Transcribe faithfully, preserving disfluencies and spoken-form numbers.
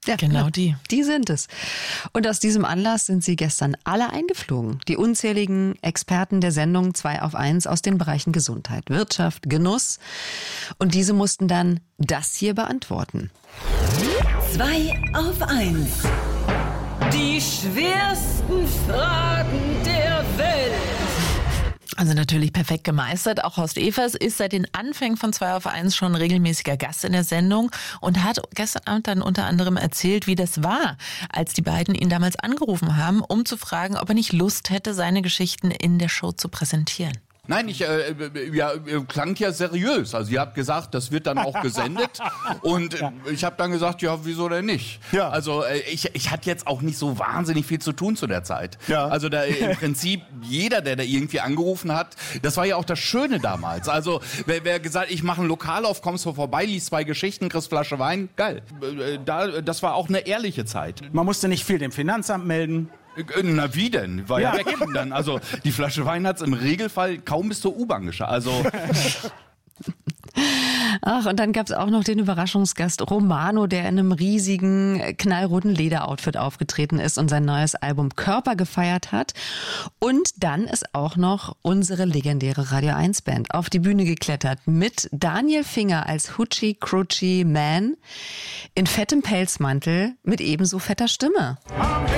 Ja, Genau die. Die sind es. Und aus diesem Anlass sind sie gestern alle eingeflogen. Die unzähligen Experten der Sendung zwei auf eins aus den Bereichen Gesundheit, Wirtschaft, Genuss. Und diese mussten dann das hier beantworten. zwei auf eins. Die schwersten Fragen der Welt. Also natürlich perfekt gemeistert. Auch Horst Evers ist seit den Anfängen von zwei auf eins schon regelmäßiger Gast in der Sendung und hat gestern Abend dann unter anderem erzählt, wie das war, als die beiden ihn damals angerufen haben, um zu fragen, ob er nicht Lust hätte, seine Geschichten in der Show zu präsentieren. Nein, ich äh, ja, klang ja seriös. Also ihr habt gesagt, das wird dann auch gesendet. Und äh, ich habe dann gesagt, ja, wieso denn nicht? Ja. Also äh, ich, ich hatte jetzt auch nicht so wahnsinnig viel zu tun zu der Zeit. Ja. Also da im Prinzip jeder, der da irgendwie angerufen hat, das war ja auch das Schöne damals. Also wer, wer gesagt, ich mache ein Lokal auf, kommst du vorbei, liest zwei Geschichten, kriegst Flasche Wein, geil. Äh, da, das war auch eine ehrliche Zeit. Man musste nicht viel dem Finanzamt melden. Na wie denn? War ja, Ja. weg dann. Also die Flasche Wein hat's im Regelfall kaum bis zur U-Bahn geschafft. Also Ach, und dann gab es auch noch den Überraschungsgast Romano, der in einem riesigen, knallroten Lederoutfit aufgetreten ist und sein neues Album Körper gefeiert hat. Und dann ist auch noch unsere legendäre Radio eins Band auf die Bühne geklettert mit Daniel Finger als Hoochie Cruchy Man in fettem Pelzmantel mit ebenso fetter Stimme.